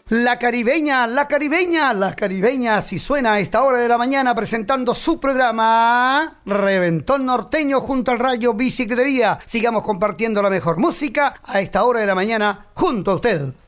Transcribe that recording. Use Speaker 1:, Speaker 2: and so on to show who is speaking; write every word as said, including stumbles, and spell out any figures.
Speaker 1: La caribeña, la caribeña, la caribeña, si suena a esta hora de la mañana presentando su programa Reventón Norteño junto al Rayo Bicicletería. Sigamos compartiendo la mejor música a esta hora de la mañana junto a usted.